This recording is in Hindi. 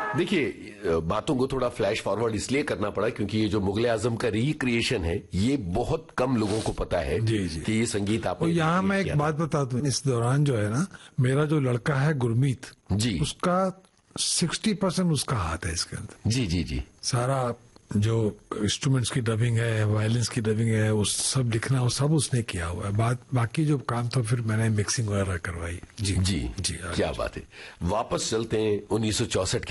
देखिए, बातों को थोड़ा फ्लैश फॉरवर्ड इसलिए करना पड़ा क्योंकि ये जो मुगले आजम का रिक्रिएशन है, ये बहुत कम लोगों को पता है जी, जी। कि ये संगीत आपने। और यहाँ मैं एक बात बता दूं, इस दौरान जो है ना, मेरा जो लड़का है गुरमीत जी, उसका 60% उसका हाथ है इसके अंदर। जी जी जी। सारा जो इंस्ट्रूमेंट्स की डबिंग है, वायलिन्स की डबिंग है, वो सब लिखना, वो सब उसने किया हुआ है। बाकी जो काम था फिर मैंने मिक्सिंग वगैरह करवाई। जी जी जी, क्या बात है। वापस चलते हैं 1964 के